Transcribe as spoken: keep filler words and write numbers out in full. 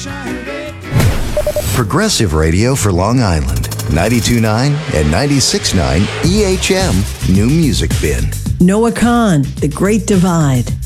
Progressive radio for Long Island. ninety-two point nine and ninety-six point nine E H M New Music Bin. Noah Kahn, The Great Divide.